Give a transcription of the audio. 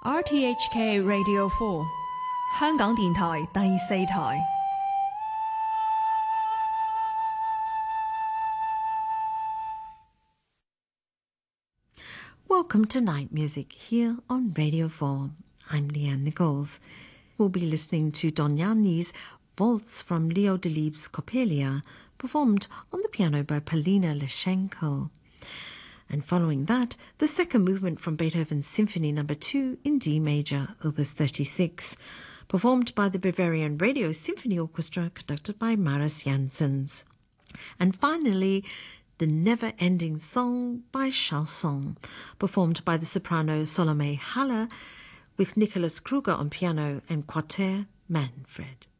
RTHK Radio 4香港電台第四台。 Welcome to Night Music here on Radio 4. I'm Leanne Nichols. We'll be listening to Dognani's Waltz from Leo Delibes' Coppelia, performed on the piano by Polina Lishenko. And following that, the second movement from Beethoven's Symphony No. 2 in D major, Opus 36, performed by the Bavarian Radio Symphony Orchestra, conducted by Maris Janssens. And finally, The Never-Ending Song by Chausson, performed by the soprano Salome Haller, with Nicholas Kruger on piano and Quarter Manfred.